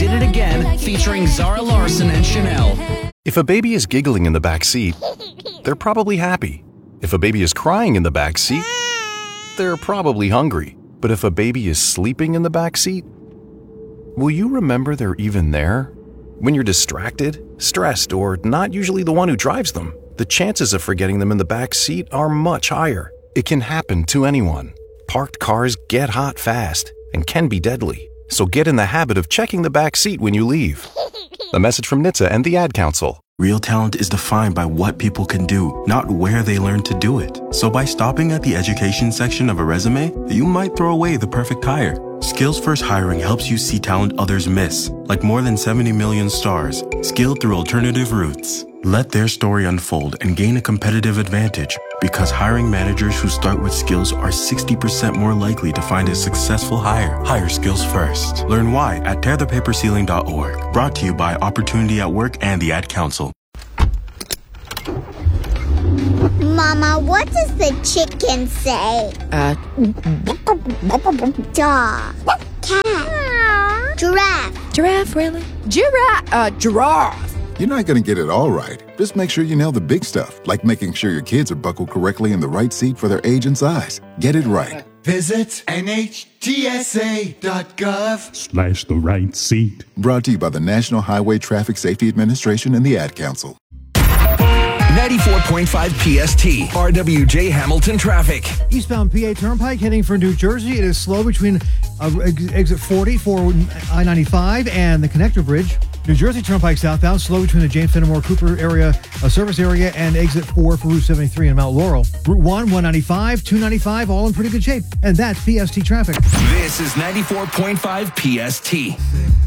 Did It Again, featuring Zara Larsson and Chanel. If a baby is giggling in the back seat, they're probably happy. If a baby is crying in the back seat, they're probably hungry. But if a baby is sleeping in the back seat, will you remember they're even there? When you're distracted, stressed, or not usually the one who drives them, the chances of forgetting them in the back seat are much higher. It can happen to anyone. Parked cars get hot fast and can be deadly. So get in the habit of checking the back seat when you leave. A message from NHTSA and the Ad Council. Real talent is defined by what people can do, not where they learn to do it. So by stopping at the education section of a resume, you might throw away the perfect hire. Skills First Hiring helps you see talent others miss, like more than 70 million stars, skilled through alternative routes. Let their story unfold and gain a competitive advantage, because hiring managers who start with skills are 60% more likely to find a successful hire. Hire skills first. Learn why at tearthepaperceiling.org. Brought to you by Opportunity at Work and the Ad Council. Mama, what does the chicken say? Dog. Cat. Giraffe. Giraffe, really? Giraffe. You're not going to get it all right. Just make sure you nail the big stuff, like making sure your kids are buckled correctly in the right seat for their age and size. Get it right. Visit NHTSA.gov/ the right seat. Brought to you by the National Highway Traffic Safety Administration and the Ad Council. 94.5 PST, RWJ Hamilton traffic. Eastbound PA Turnpike heading for New Jersey. It is slow between exit 40 for I-95 and the Connector Bridge. New Jersey Turnpike southbound, slow between the James Fenimore Cooper area, service area, and exit 4 for Route 73 in Mount Laurel. Route 1, 195, 295, all in pretty good shape. And that's PST traffic. This is 94.5 PST.